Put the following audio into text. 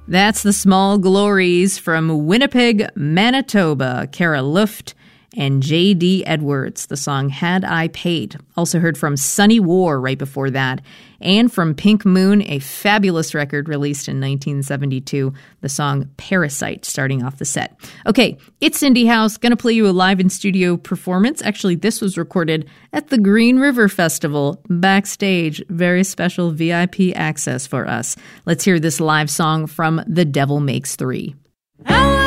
That's the Small Glories from Winnipeg, Manitoba. Kara Luft and J.D. Edwards. The song Had I Paid. Also heard from Sunny War right before that. And from Pink Moon, a fabulous record released in 1972. The song Parasite starting off the set. Okay, it's Indie House. Going to play you a live in-studio performance. Actually, this was recorded at the Green River Festival backstage. Very special VIP access for us. Let's hear this live song from The Devil Makes Three.